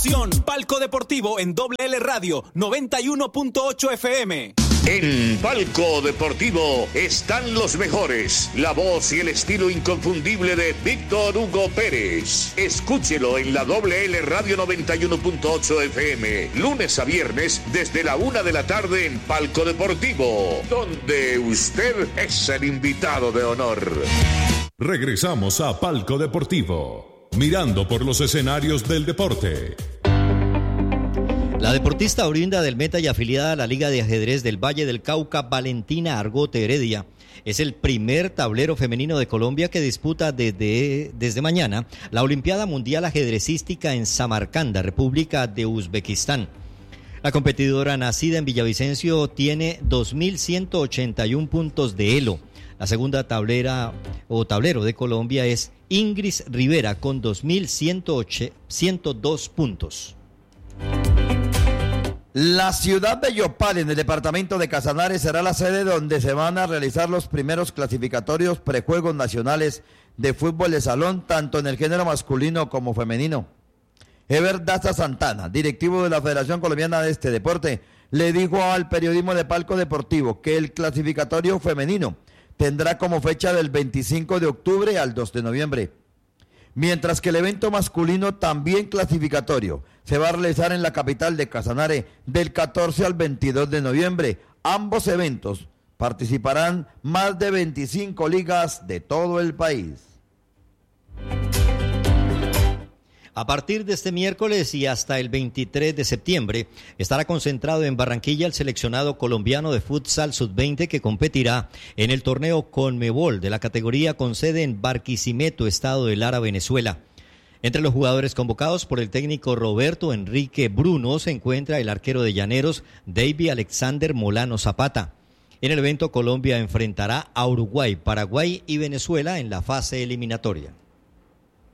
Palco Deportivo en L Radio 91.8 FM. En Palco Deportivo están los mejores. La voz y el estilo inconfundible de Víctor Hugo Pérez. Escúchelo en la L Radio 91.8 FM. Lunes a viernes desde la 1 de la tarde en Palco Deportivo, donde usted es el invitado de honor. Regresamos a Palco Deportivo, mirando por los escenarios del deporte. La deportista oriunda del Meta y afiliada a la Liga de Ajedrez del Valle del Cauca, Valentina Argote Heredia, es el primer tablero femenino de Colombia que disputa desde mañana la Olimpiada Mundial Ajedrecística en Samarcanda, República de Uzbekistán. La competidora nacida en Villavicencio tiene 2.181 puntos de elo. La segunda tablero de Colombia es Ingrid Rivera con 2.102 puntos. La ciudad de Yopal, en el departamento de Casanare, será la sede donde se van a realizar los primeros clasificatorios prejuegos nacionales de fútbol de salón, tanto en el género masculino como femenino. Ever Daza Santana, directivo de la Federación Colombiana de este deporte, le dijo al periodismo de Palco Deportivo que el clasificatorio femenino tendrá como fecha del 25 de octubre al 2 de noviembre. Mientras que el evento masculino, también clasificatorio, se va a realizar en la capital de Casanare del 14 al 22 de noviembre. Ambos eventos participarán más de 25 ligas de todo el país. A partir de este miércoles y hasta el 23 de septiembre estará concentrado en Barranquilla el seleccionado colombiano de futsal sub-20 que competirá en el torneo Conmebol de la categoría con sede en Barquisimeto, estado de Lara, Venezuela. Entre los jugadores convocados por el técnico Roberto Enrique Bruno se encuentra el arquero de Llaneros, David Alexander Molano Zapata. En el evento Colombia enfrentará a Uruguay, Paraguay y Venezuela en la fase eliminatoria.